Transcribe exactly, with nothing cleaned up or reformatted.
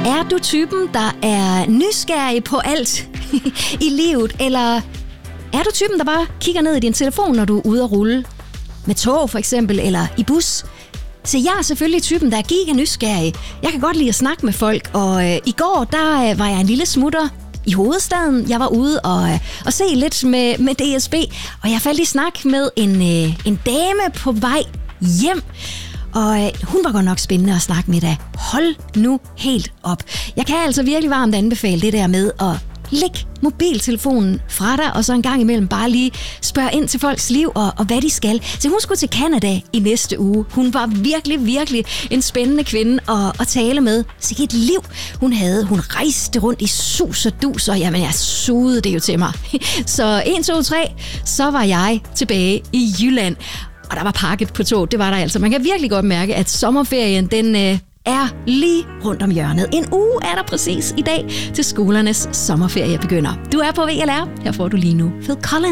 Er du typen, der er nysgerrig på alt i livet, eller er du typen, der bare kigger ned i din telefon, når du er ude at rulle? Med tog for eksempel, eller i bus? Så jeg er selvfølgelig typen, der er giga nysgerrig. Jeg kan godt lide at snakke med folk, og øh, i går, der øh, var jeg en lille smutter i hovedstaden. Jeg var ude og, øh, og se lidt med, med D S B, og jeg faldt i snak med en, øh, en dame på vej hjem. Og øh, hun var godt nok spændende at snakke med da. Hold nu helt op. Jeg kan altså virkelig varmt anbefale det der med at lægge mobiltelefonen fra dig, og så en gang imellem bare lige spørge ind til folks liv og, og hvad de skal. Så hun skulle til Canada i næste uge. Hun var virkelig, virkelig en spændende kvinde at, at tale med. Så et liv hun havde. Hun rejste rundt i sus og dus, og jamen, jeg sugede det jo til mig. Så en, to, tre, så var jeg tilbage i Jylland. Og der var pakket på tog, det var der altså. Man kan virkelig godt mærke, at sommerferien, den øh, er lige rundt om hjørnet. En uge er der præcis i dag, til skolernes sommerferie begynder. Du er på V L R. Her får du lige nu Phil Collins.